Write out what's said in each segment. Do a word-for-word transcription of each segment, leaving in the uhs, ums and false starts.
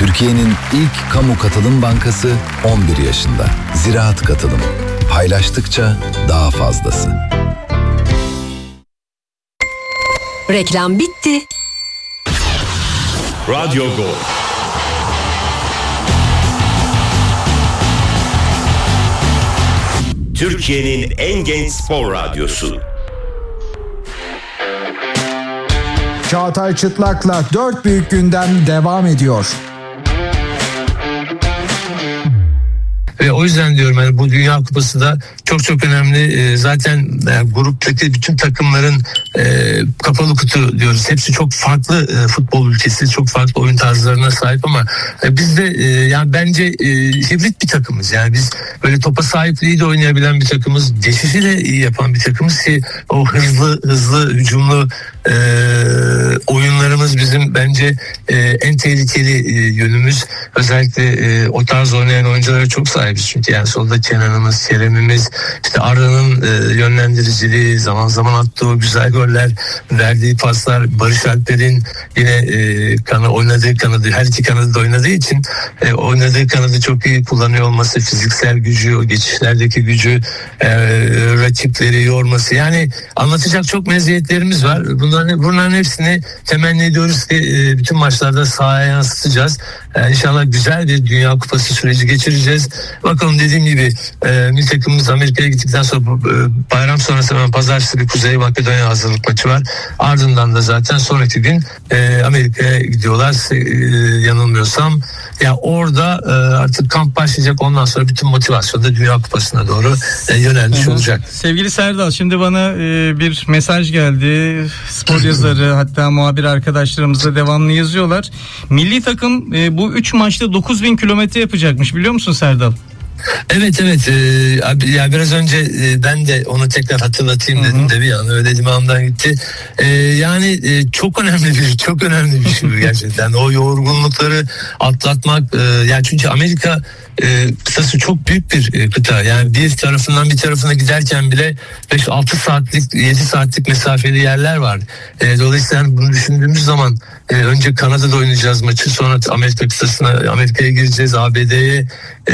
Türkiye'nin ilk kamu katılım bankası on bir yaşında. Ziraat Katılım. Paylaştıkça daha fazlası. Reklam bitti. Radyo Gol. Türkiye'nin en genç spor radyosu. Çağatay Çıtlak'la dört büyük gündem devam ediyor. Ve o yüzden diyorum yani bu Dünya Kupası da çok çok önemli. Zaten gruptaki bütün takımların kapalı kutu diyoruz. Hepsi çok farklı futbol ülkesi, çok farklı oyun tarzlarına sahip ama biz de yani bence hibrit bir takımız. Yani biz böyle topa sahipliği de oynayabilen bir takımız, geçişi de iyi yapan bir takımız ki o hızlı hızlı hücumlu e, oyunlarımız bizim bence e, en tehlikeli e, yönümüz. Özellikle e, o tarz oynayan oyunculara çok sahibiz çünkü yani solda Kenan'ımız, Kerem'imiz, işte Arda'nın e, yönlendiriciliği, zaman zaman attığı o güzel goller, verdiği paslar, Barış Alper'in yine e, kanı oynadığı kanadı, her iki kanadı da oynadığı için e, oynadığı kanadı çok iyi kullanıyor olması, fiziksel gücü, o geçişlerdeki gücü, e, rakipleri yorması, yani anlatacak çok meziyetlerimiz var. Bunların, bunların hepsini temenni ediyoruz ki e, bütün maçlarda sahaya yansıtacağız. E, İnşallah güzel bir Dünya Kupası süreci geçireceğiz. Bakalım, dediğim gibi e, milli takımımız Amerika'ya gittikten sonra e, bayram sonrası hemen pazartesi bir Kuzey Makedonya hazırlık maçı var. Ardından da zaten sonraki gün e, Amerika'ya gidiyorlar e, yanılmıyorsam. Ya orada e, artık kamp başlayacak, ondan sonra bütün motivasyon da Dünya Kupası'na doğru e, yönelmiş olacak. Sevgili Serdal, şimdi bana e, bir mesaj geldi. Spor yazarı hatta muhabir arkadaşlarımız da devamlı yazıyorlar. Milli takım e, bu üç maçta dokuz bin kilometre yapacakmış, biliyor musun Serdal? Evet evet ee, ya biraz önce e, ben de onu tekrar hatırlatayım dedim, hı hı. de bir an öyle dimağımdan gitti. Ee, yani e, çok önemli bir çok önemli bir şey gerçekten. O yorgunlukları atlatmak, e, yani çünkü Amerika e, kısası çok büyük bir e, kıta. Yani bir tarafından bir tarafına giderken bile beş altı saatlik yedi saatlik mesafeli yerler var. E, dolayısıyla bunu düşündüğümüz zaman e, önce Kanada'da oynayacağız maçı, sonra Amerika kıtasına, Amerika'ya gireceğiz, A B D'ye,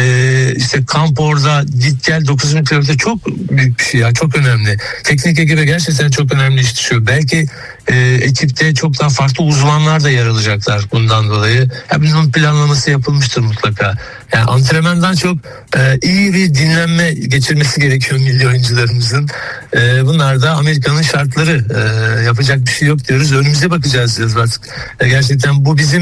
e, işte kamp orada, git gel dokuz bin kilometre çok büyük bir şey ya, çok önemli. Teknik ekibe gerçekten çok önemli iş düşüyor. Belki e, ekipte çok daha farklı uzmanlar da yer alacaklar bundan dolayı. Ya bunun planlaması yapılmıştır mutlaka. Yani antrenmandan çok e, iyi bir dinlenme geçirmesi gerekiyor milli oyuncularımızın. E, bunlar da Amerika'nın şartları. E, yapacak bir şey yok diyoruz. Önümüze bakacağız diyoruz artık. E, gerçekten bu bizim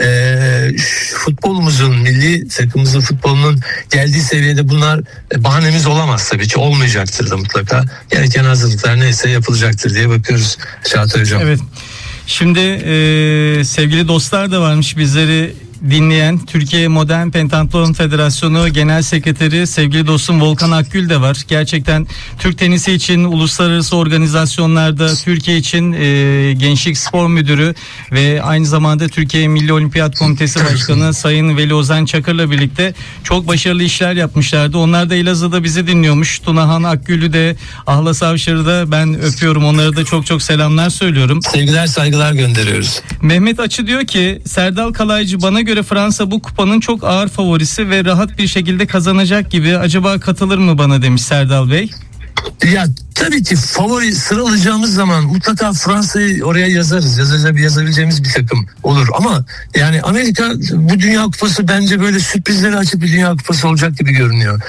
e, futbolumuzun, milli takımımızın futbolunun geldiği seviyede bunlar e, bahanemiz olamaz tabii ki. Olmayacaktır da mutlaka. Gereken hazırlıklar neyse yapılacaktır diye bakıyoruz Çağatay Hocam. Evet. Şimdi e, sevgili dostlar da varmış bizleri dinleyen. Türkiye Modern Pentatlon Federasyonu Genel Sekreteri sevgili dostum Volkan Akgül de var. Gerçekten Türk tenisi için uluslararası organizasyonlarda Türkiye için e, Gençlik Spor Müdürü ve aynı zamanda Türkiye Milli Olimpiyat Komitesi Başkanı Sayın Veli Ozan Çakır'la birlikte çok başarılı işler yapmışlardı. Onlar da Elazığ'da bizi dinliyormuş. Tunahan Akgül'ü de, Ahlas Avşar'ı da ben öpüyorum. Onlara da çok çok selamlar söylüyorum. Sevgiler, saygılar gönderiyoruz. Mehmet Açı diyor ki Serdal Kalaycı, bana göre Fransa bu kupanın çok ağır favorisi ve rahat bir şekilde kazanacak gibi. Acaba katılır mı bana, demiş Serdal Bey. Ya tabii ki favori sıralayacağımız zaman mutlaka Fransa'yı oraya yazarız. Yazacak, yazabileceğimiz bir takım olur. Ama yani Amerika bu Dünya Kupası bence böyle sürprizleri açık bir Dünya Kupası olacak gibi görünüyor.